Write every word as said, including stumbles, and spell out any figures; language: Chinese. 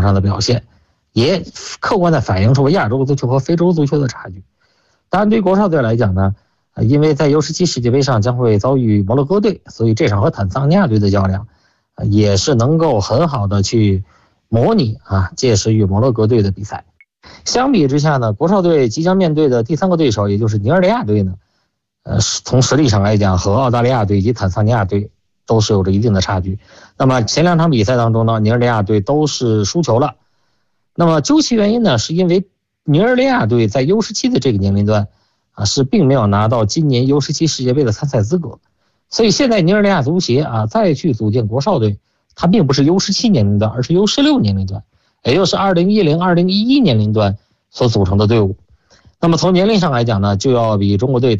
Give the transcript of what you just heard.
场上的表现，也客观地反映出亚洲足球和非洲足球的差距。当然，对国少队来讲呢，因为在 U 十七 世界杯上将会遭遇摩洛哥队，所以这场和坦桑尼亚队的较量，也是能够很好的去模拟啊届时与摩洛哥队的比赛。相比之下呢，国少队即将面对的第三个对手，也就是尼日利亚队呢，呃，从实力上来讲，和澳大利亚队以及坦桑尼亚队都是有着一定的差距。那么前两场比赛当中呢，尼日利亚队都是输球了。那么究其原因呢，是因为尼日利亚队在 U 十七 的这个年龄段啊，是并没有拿到今年 U 十七 世界杯的参赛资格，所以现在尼日利亚足协啊再去组建国少队，它并不是 U 十七 年龄段，而是 U 十六 年龄段，也就是二零一零、二零一一年龄段所组成的队伍。那么从年龄上来讲呢，就要比中国队